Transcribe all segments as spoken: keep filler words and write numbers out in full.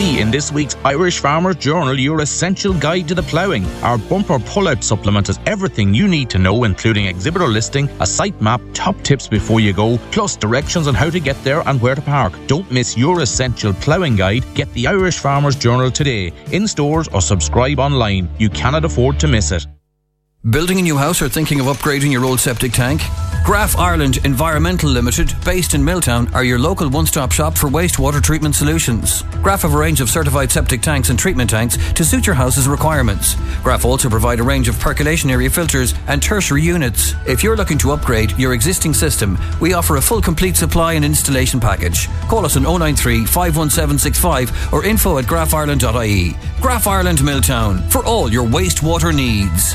Free in this week's Irish Farmer's Journal, your essential guide to the ploughing. Our bumper pull-out supplement has everything you need to know, including exhibitor listing, a site map, top tips before you go, plus directions on how to get there and where to park. Don't miss your essential ploughing guide. Get the Irish Farmer's Journal today, in stores or subscribe online. You cannot afford to miss it. Building a new house or thinking of upgrading your old septic tank? Graf Ireland Environmental Limited, based in Milltown, are your local one-stop shop for wastewater treatment solutions. Graf have a range of certified septic tanks and treatment tanks to suit your house's requirements. Graf also provide a range of percolation area filters and tertiary units. If you're looking to upgrade your existing system, we offer a full complete supply and installation package. Call us on oh nine three, five one seven six five or info at graf ireland dot I E. Graf Ireland Milltown, for all your wastewater needs.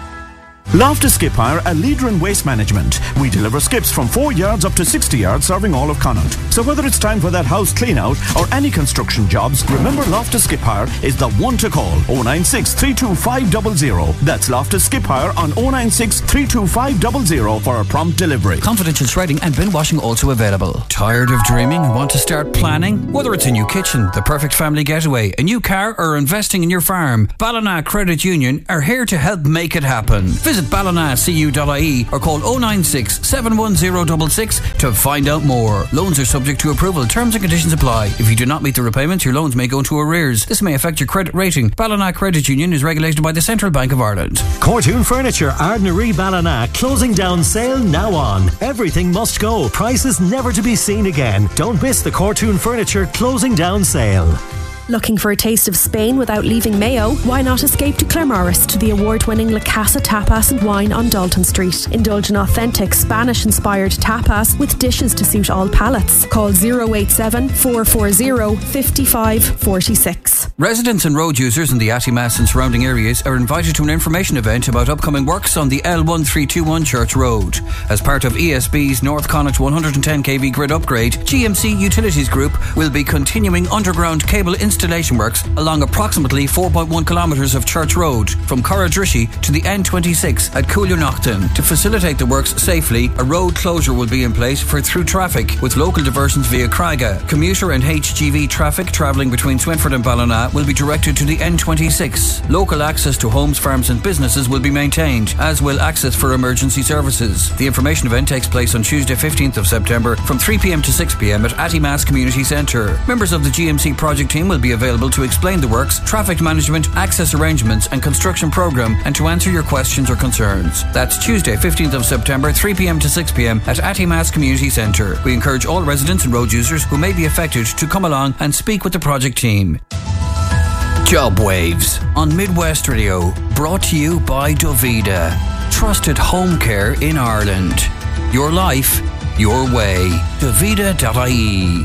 Loftus Skip Hire, a leader in waste management. We deliver skips from four yards up to sixty yards, serving all of Connaught. So whether it's time for that house clean out or any construction jobs, remember Loftus Skip Hire is the one to call. oh nine six, three two five zero zero. That's Loftus Skip Hire on oh nine six, three two five zero zero for a prompt delivery. Confidential shredding and bin washing also available. Tired of dreaming and want to start planning? Whether it's a new kitchen, the perfect family getaway, a new car, or investing in your farm, Ballina Credit Union are here to help make it happen. Visit ballina c u dot I E or call oh nine six, seven one zero six six to find out more. Loans are subject to approval. Terms and conditions apply. If you do not meet the repayments, your loans may go into arrears. This may affect your credit rating. Ballina Credit Union is regulated by the Central Bank of Ireland. Cortoon Furniture, Ardnaree Ballina, closing down sale now on. Everything must go. Prices never to be seen again. Don't miss the Cortoon Furniture closing down sale. Looking for a taste of Spain without leaving Mayo? Why not escape to Claremorris to the award-winning La Casa Tapas and Wine on Dalton Street. Indulge in authentic Spanish-inspired tapas with dishes to suit all palates. Call oh eight seven, four four zero, five five four six. Residents and road users in the Attimas and surrounding areas are invited to an information event about upcoming works on the L one three two one Church Road. As part of E S B's North Connaught one hundred ten k V grid upgrade, G M C Utilities Group will be continuing underground cable installation installation works along approximately four point one kilometres of Church Road from Corradrishy to the N twenty-six at Coolunachton. To facilitate the works safely, a road closure will be in place for through traffic with local diversions via Craiga. Commuter and H G V traffic travelling between Swinford and Ballina will be directed to the N twenty-six. Local access to homes, farms and businesses will be maintained, as will access for emergency services. The information event takes place on Tuesday fifteenth of September from three p m to six p m at Attimas Community Centre. Members of the G M C project team will be available to explain the works, traffic management, access arrangements and construction programme and to answer your questions or concerns. That's Tuesday fifteenth of September, three p m to six p m at Attimas Community Centre. We encourage all residents and road users who may be affected to come along and speak with the project team. Job Waves on Midwest Radio, brought to you by Dovida. Trusted home care in Ireland. Your life, your way. Dovida dot I E.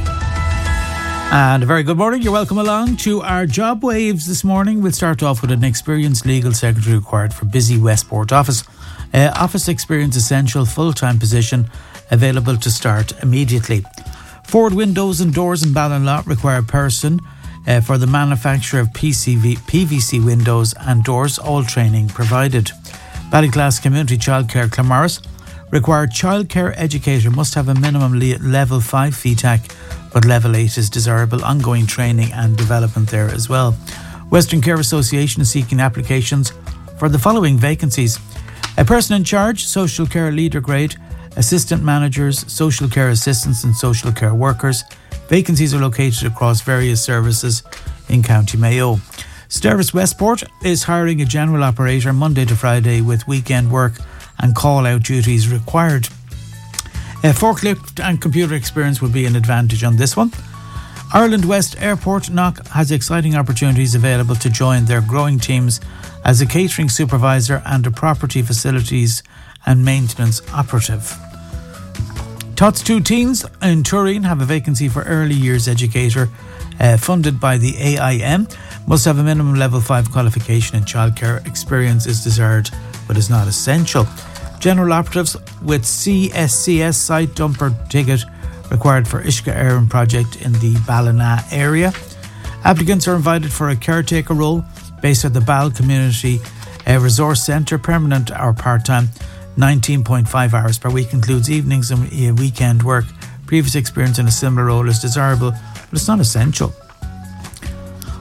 And a very good morning. You're welcome along to our Job Waves this morning. We'll start off with an experienced legal secretary required for busy Westport office. Uh, office experience essential, full-time position, available to start immediately. Ford Windows and Doors in Ballinlough require person uh, for the manufacture of P C V, P V C windows and doors, all training provided. Ballyclass Community Childcare Claremorris required childcare educator must have a minimum le- level five F E T A C, but level eight is desirable. Ongoing training and development there as well. Western Care Association is seeking applications for the following vacancies: a person in charge, social care leader grade, assistant managers, social care assistants and social care workers. Vacancies are located across various services in County Mayo. Service Westport is hiring a general operator Monday to Friday with weekend work and call-out duties required. A forklift and computer experience will be an advantage on this one. Ireland West Airport Knock has exciting opportunities available to join their growing teams as a catering supervisor and a property facilities and maintenance operative. Tots two Teens in Turin have a vacancy for early years educator uh, funded by the A I M. Must have a minimum level five qualification in childcare. Experience is desired but is not essential. General operatives with C S C S site dumper ticket required for Ishka Éireann project in the Ballina area. Applicants are invited for a caretaker role based at the Ball Community uh, Resource Centre, permanent or part-time, nineteen point five hours per week, includes evenings and uh, weekend work. Previous experience in a similar role is desirable, but it's not essential.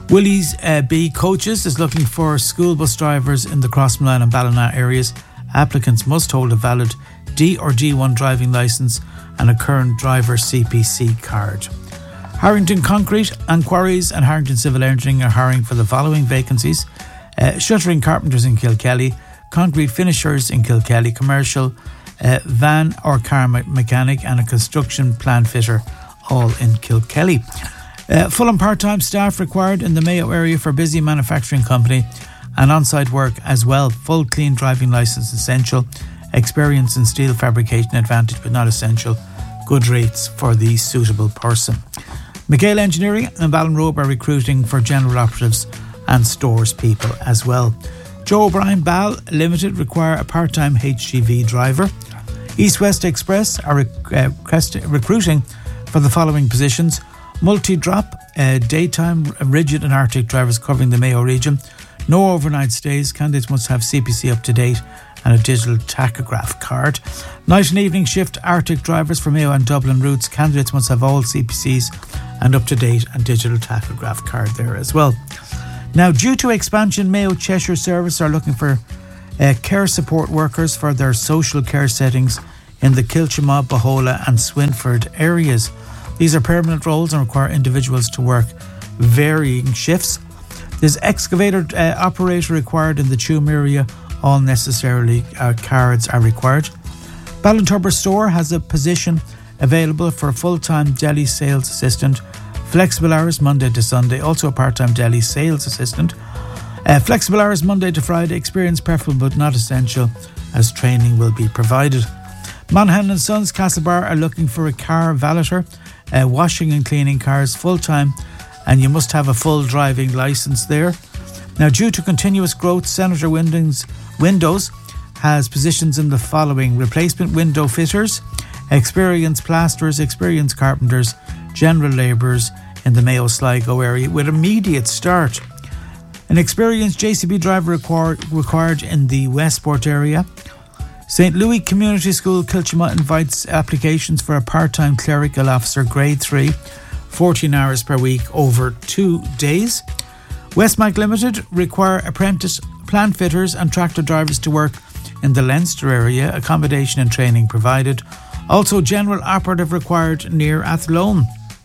Willie's uh, B Coaches is looking for school bus drivers in the Crossmline and Ballina areas. Applicants must hold a valid D or G one driving licence and a current driver C P C card. Harrington Concrete and Quarries and Harrington Civil Engineering are hiring for the following vacancies. Uh, shuttering carpenters in Kilkelly, concrete finishers in Kilkelly, commercial uh, van or car me- mechanic and a construction plant fitter, all in Kilkelly. Uh, full and part-time staff required in the Mayo area for busy manufacturing company and on-site work as well. Full clean driving licence essential. Experience in steel fabrication advantage but not essential. Good rates for the suitable person. McHale Engineering and Ballinrobe are recruiting for general operatives and stores people as well. Joe O'Brien Ball Limited require a part-time H G V driver. East West Express are rec- uh, recruiting for the following positions. Multi-drop, uh, daytime rigid and Arctic drivers covering the Mayo region. No overnight stays. Candidates must have C P C up to date and a digital tachograph card. Night and evening shift Arctic drivers for Mayo and Dublin routes. Candidates must have all C P Cs and up to date and digital tachograph card there as well. Now, due to expansion, Mayo Cheshire Service are looking for uh, care support workers for their social care settings in the Kilchima, Bahola and Swinford areas. These are permanent roles and require individuals to work varying shifts. There's excavator uh, operator required in the Tuam area. All necessarily uh, cards are required. Ballintubber Store has a position available for a full-time deli sales assistant. Flexible hours Monday to Sunday. Also a part-time deli sales assistant. Uh, flexible hours Monday to Friday. Experience preferable but not essential, as training will be provided. Monaghan and Sons Castlebar are looking for a car valeter, uh, washing and cleaning cars full-time, and you must have a full driving licence there. Now, due to continuous growth, Senator Windows, Windows has positions in the following: replacement window fitters, experienced plasterers, experienced carpenters, general labourers in the Mayo Sligo area with immediate start. An experienced J C B driver required, required in the Westport area. Saint Louis Community School Kilchima invites applications for a part-time clerical officer, grade three, fourteen hours per week over two days. Westmac Limited require apprentice plant fitters and tractor drivers to work in the Leinster area. Accommodation and training provided. Also, general operative required near Athlone.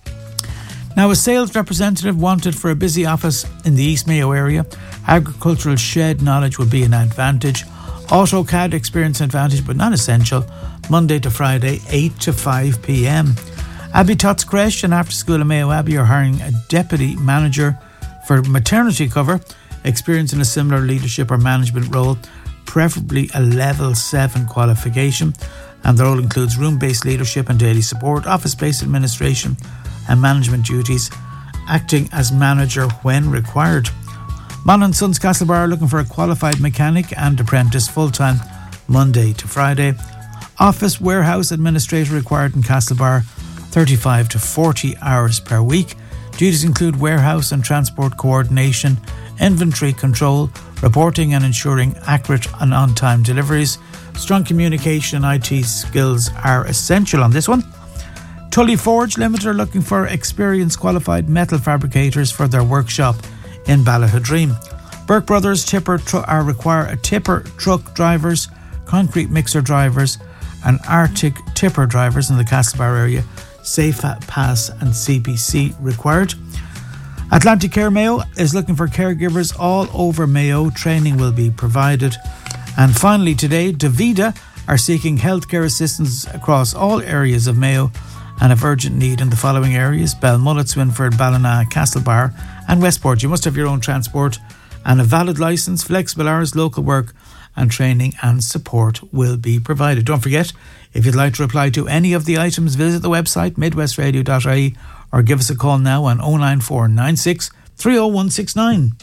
Now, a sales representative wanted for a busy office in the East Mayo area. Agricultural shed knowledge would be an advantage. AutoCAD experience advantage, but not essential. Monday to Friday, eight to five p.m. Abbey Tots Creche and After School in Mayo Abbey are hiring a deputy manager for maternity cover. Experience in a similar leadership or management role, preferably a level seven qualification. And the role includes room-based leadership and daily support, office-based administration and management duties, acting as manager when required. Mon and Sons Castlebar are looking for a qualified mechanic and apprentice full-time Monday to Friday. Office warehouse administrator required in Castlebar, thirty-five to forty hours per week. Duties include warehouse and transport coordination, inventory control, reporting and ensuring accurate and on-time deliveries. Strong communication and I T skills are essential on this one. Tully Forge Limited are looking for experienced qualified metal fabricators for their workshop in Ballahadream. Burke Brothers Tipper tr- are require a tipper truck drivers, concrete mixer drivers and Arctic tipper drivers in the Castlebar area. Safe Pass and C B C required. Atlantic Care Mayo is looking for caregivers all over Mayo. Training will be provided. And finally today, Davida are seeking healthcare assistance across all areas of Mayo and have urgent need in the following areas: Belmullet, Swinford, Ballina, Castlebar and Westport. You must have your own transport and a valid licence. Flexible hours, local work and training and support will be provided. Don't forget, if you'd like to reply to any of the items, visit the website midwest radio dot I E or give us a call now on oh nine four nine six three oh one six nine.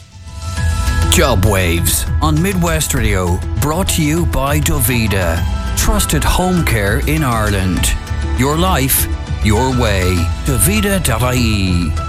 Job Waves on Midwest Radio, brought to you by Davida. Trusted home care in Ireland. Your life, your way. Davida dot I E.